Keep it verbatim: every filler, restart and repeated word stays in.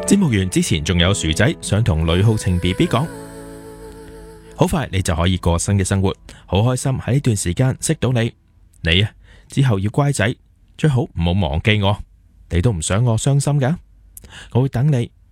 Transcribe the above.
節目完之前仲有薯仔想同呂浩晴 B B 講，好快你就可以過新嘅生活，好開心喺呢段時間識到你。你啊，之後要乖仔，最好唔好忘記我，你都唔想我傷心㗎，我會等你